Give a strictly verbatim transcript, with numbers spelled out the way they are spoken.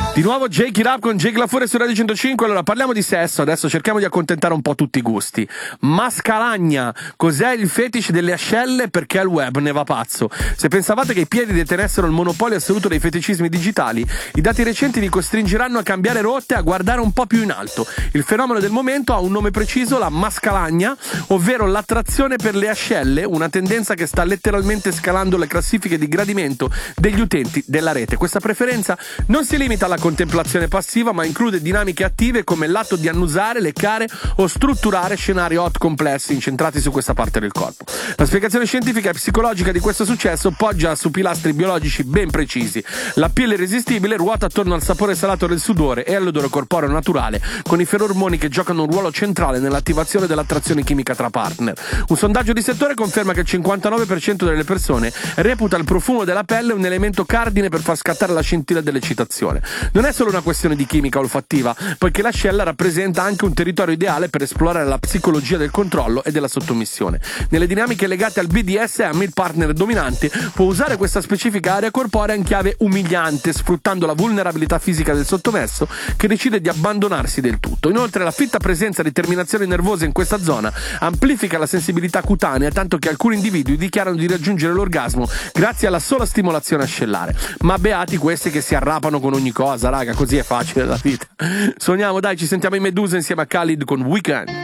Di nuovo Jake It Up con Jake La Furia su Radio centocinque. Allora parliamo di sesso, adesso cerchiamo di accontentare un po' tutti i gusti. Mascalagna, cos'è il fetish delle ascelle? Perché il web ne va pazzo. Se pensavate che i piedi detenessero il monopolio assoluto dei feticismi digitali, i dati recenti vi costringeranno a cambiare rotte e a guardare un po' più in alto. Il fenomeno del momento ha un nome preciso, la mascalagna, ovvero l'attrazione per le ascelle, una tendenza che sta letteralmente scalando le classifiche di gradimento degli utenti della rete. Questa preferenza non si limita alla contemplazione passiva, ma include dinamiche attive come l'atto di annusare, leccare o strutturare scenari hot complessi incentrati su questa parte del corpo. La spiegazione scientifica e psicologica di questo successo poggia su pilastri biologici ben precisi. La pelle irresistibile ruota attorno al sapore salato del sudore e all'odore corporeo naturale, con i ferormoni che giocano un ruolo centrale nell'attivazione dell'attrazione chimica tra partner. Un sondaggio di settore conferma che il cinquantanove per cento delle persone reputa il profumo della pelle un elemento cardine per far scattare la scintilla dell'eccitazione. Non è solo una questione di chimica olfattiva, poiché l'ascella rappresenta anche un territorio ideale per esplorare la psicologia del controllo e della sottomissione. Nelle dinamiche legate al B D S M, il partner dominante può usare questa specifica area corporea in chiave umiliante, sfruttando la vulnerabilità fisica del sottomesso che decide di abbandonarsi del tutto. Inoltre, la fitta presenza di terminazioni nervose in questa zona amplifica la sensibilità cutanea, tanto che alcuni individui dichiarano di raggiungere l'orgasmo grazie alla sola stimolazione ascellare. Ma beati questi che si arrapano con ogni cosa, raga, così è facile la vita. Suoniamo, dai, ci sentiamo in Medusa insieme a Khalid con Weekend.